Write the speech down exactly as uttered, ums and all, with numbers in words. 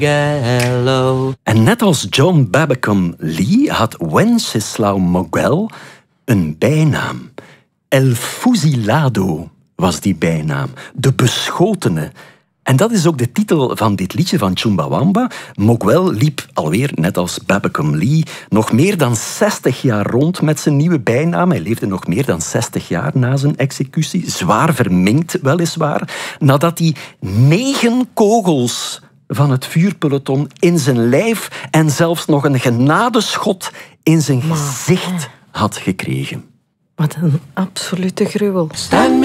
Gallo. En net als John Babacom Lee had Wenceslao Moguel een bijnaam. El Fusilado was die bijnaam. De beschotene. En dat is ook de titel van dit liedje van Chumbawamba. Moguel liep alweer, net als Babacom Lee, nog meer dan zestig jaar rond met zijn nieuwe bijnaam. Hij leefde nog meer dan zestig jaar na zijn executie. Zwaar verminkt, weliswaar. Nadat hij negen kogels van het vuurpeloton in zijn lijf en zelfs nog een genadeschot in zijn gezicht had gekregen. Wat een absolute gruwel.